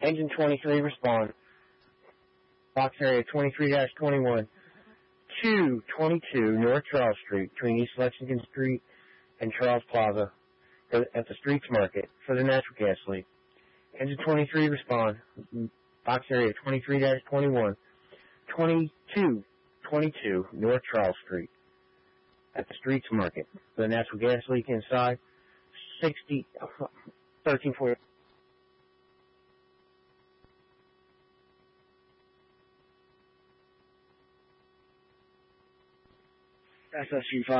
Engine 23, respond. Box area 23-21. 222 North Charles Street, between East Lexington Street and Charles Plaza, at the Streets Market, for the natural gas leak. Engine 23, respond. Box area 23-21. 2222 North Charles Street, at the Streets Market, for the natural gas leak inside. 1340. SSU 5.